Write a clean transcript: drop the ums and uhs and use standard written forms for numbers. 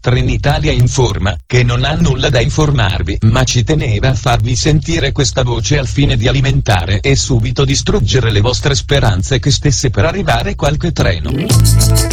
Trenitalia informa che non ha nulla da informarvi, ma ci teneva a farvi sentire questa voce al fine di alimentare e subito distruggere le vostre speranze che stesse per arrivare qualche treno.